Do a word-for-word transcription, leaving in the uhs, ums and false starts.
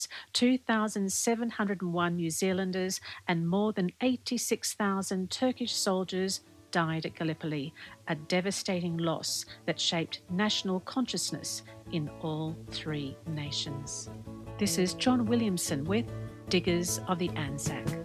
two thousand seven hundred one New Zealanders and more than eighty-six thousand Turkish soldiers died at Gallipoli, a devastating loss that shaped national consciousness in all three nations. This is John Williamson with Diggers of the Anzac.